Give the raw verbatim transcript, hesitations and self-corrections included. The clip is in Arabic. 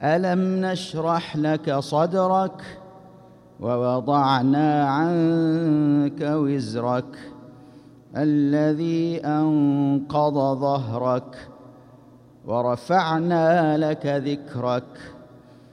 ألم نشرح لك صدرك ووضعنا عنك وزرك الذي أنقض ظهرك ورفعنا لك ذكرك